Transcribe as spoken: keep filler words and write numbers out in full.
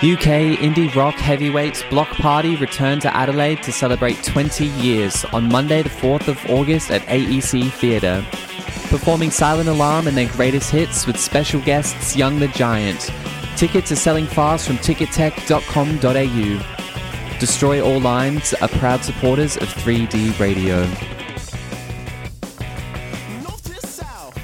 U K indie rock heavyweights Block Party return to Adelaide to celebrate twenty years on Monday the fourth of August at A E C Theatre, performing Silent Alarm and their greatest hits with special guests Young the Giant. Tickets are selling fast from tickettech dot com dot a u. Destroy All Lines are proud supporters of three D Radio.